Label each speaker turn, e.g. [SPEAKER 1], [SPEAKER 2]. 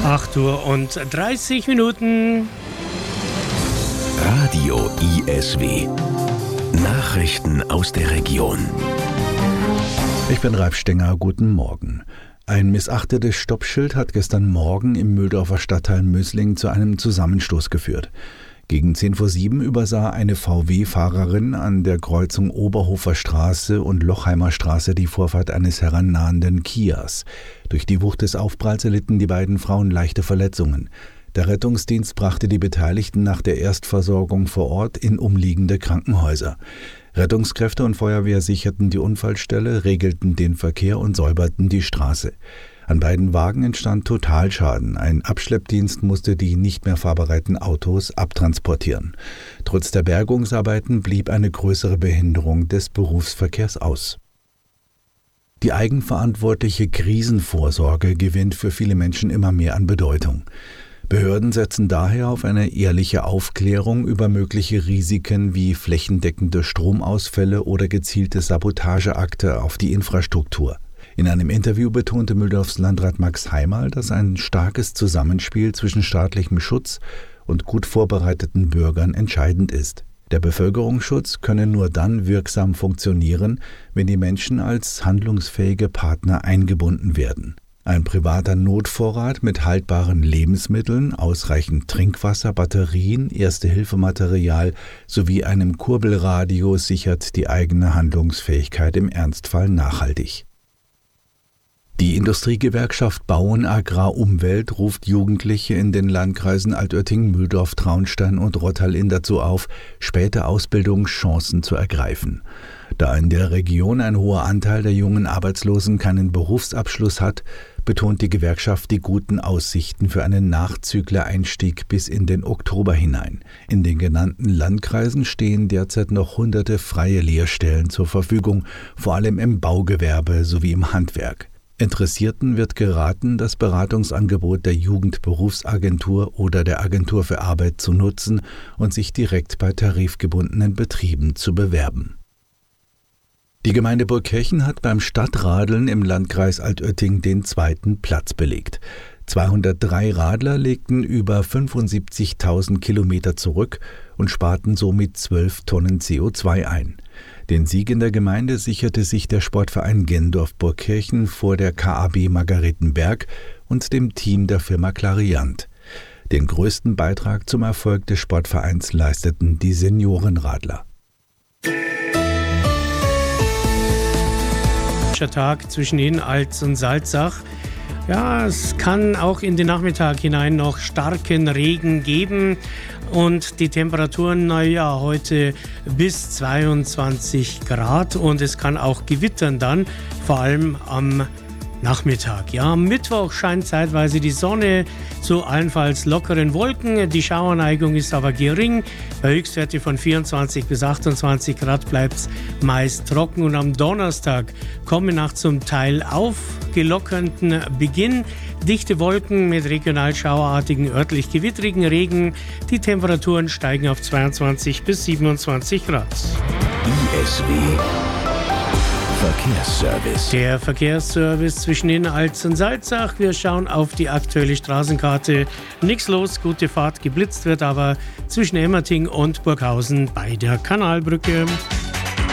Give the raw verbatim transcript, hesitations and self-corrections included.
[SPEAKER 1] acht Uhr und dreißig Minuten.
[SPEAKER 2] Radio I S W. Nachrichten aus der Region.
[SPEAKER 3] Ich bin Ralf Stenger, guten Morgen. Ein missachtetes Stoppschild hat gestern Morgen im Mühldorfer Stadtteil Mösling zu einem Zusammenstoß geführt. Gegen zehn vor sieben übersah eine V W-Fahrerin an der Kreuzung Oberhofer Straße und Lochheimer Straße die Vorfahrt eines herannahenden Kias. Durch die Wucht des Aufpralls erlitten die beiden Frauen leichte Verletzungen. Der Rettungsdienst brachte die Beteiligten nach der Erstversorgung vor Ort in umliegende Krankenhäuser. Rettungskräfte und Feuerwehr sicherten die Unfallstelle, regelten den Verkehr und säuberten die Straße. An beiden Wagen entstand Totalschaden. Ein Abschleppdienst musste die nicht mehr fahrbereiten Autos abtransportieren. Trotz der Bergungsarbeiten blieb eine größere Behinderung des Berufsverkehrs aus. Die eigenverantwortliche Krisenvorsorge gewinnt für viele Menschen immer mehr an Bedeutung. Behörden setzen daher auf eine ehrliche Aufklärung über mögliche Risiken wie flächendeckende Stromausfälle oder gezielte Sabotageakte auf die Infrastruktur. In einem Interview betonte Mühldorfs Landrat Max Heimerl, dass ein starkes Zusammenspiel zwischen staatlichem Schutz und gut vorbereiteten Bürgern entscheidend ist. Der Bevölkerungsschutz könne nur dann wirksam funktionieren, wenn die Menschen als handlungsfähige Partner eingebunden werden. Ein privater Notvorrat mit haltbaren Lebensmitteln, ausreichend Trinkwasser, Batterien, Erste-Hilfe-Material sowie einem Kurbelradio sichert die eigene Handlungsfähigkeit im Ernstfall nachhaltig. Die Industriegewerkschaft Bauen Agrar Umwelt ruft Jugendliche in den Landkreisen Altötting, Mühldorf, Traunstein und Rottal-Inn dazu auf, späte Ausbildungschancen zu ergreifen. Da in der Region ein hoher Anteil der jungen Arbeitslosen keinen Berufsabschluss hat, betont die Gewerkschaft die guten Aussichten für einen Nachzüglereinstieg bis in den Oktober hinein. In den genannten Landkreisen stehen derzeit noch hunderte freie Lehrstellen zur Verfügung, vor allem im Baugewerbe sowie im Handwerk. Interessierten wird geraten, das Beratungsangebot der Jugendberufsagentur oder der Agentur für Arbeit zu nutzen und sich direkt bei tarifgebundenen Betrieben zu bewerben. Die Gemeinde Burgkirchen hat beim Stadtradeln im Landkreis Altötting den zweiten Platz belegt. zweihundertdrei Radler legten über fünfundsiebzigtausend Kilometer zurück und sparten somit zwölf Tonnen C O zwei ein. Den Sieg in der Gemeinde sicherte sich der Sportverein Gendorf-Burgkirchen vor der K A B Margaretenberg und dem Team der Firma Clariant. Den größten Beitrag zum Erfolg des Sportvereins leisteten die Seniorenradler.
[SPEAKER 1] Tag zwischen Ihnen, Alz und Salzach. Ja, es kann auch in den Nachmittag hinein noch starken Regen geben und die Temperaturen, naja, heute bis zweiundzwanzig Grad und es kann auch gewittern dann, vor allem am Nachmittag. Ja, am Mittwoch scheint zeitweise die Sonne zu allenfalls lockeren Wolken. Die Schauerneigung ist aber gering. Bei Höchstwerte von vierundzwanzig bis achtundzwanzig Grad bleibt es meist trocken. Und am Donnerstag kommen nach zum Teil aufgelockernden Beginn dichte Wolken mit regional schauerartigen, örtlich gewittrigen Regen. Die Temperaturen steigen auf zweiundzwanzig bis siebenundzwanzig Grad.
[SPEAKER 2] I S W Verkehrsservice.
[SPEAKER 1] Der Verkehrsservice zwischen Ihnen, Alz und Salzach. Wir schauen auf die aktuelle Straßenkarte. Nichts los, gute Fahrt, geblitzt wird aber zwischen Emmerting und Burghausen bei der Kanalbrücke.